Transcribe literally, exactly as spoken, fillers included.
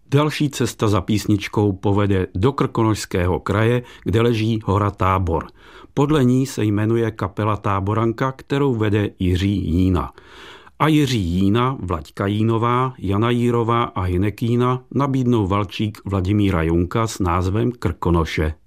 Další cesta za písničkou povede do Krkonošského kraje, kde leží hora Tábor. Podle ní se jmenuje kapela Táboranka, kterou vede Jiří Jína. A Jiří Jína, Vlaďka Jínová, Jana Jírová a Hynek Jína nabídnou valčík Vladimíra Junka s názvem Krkonoše.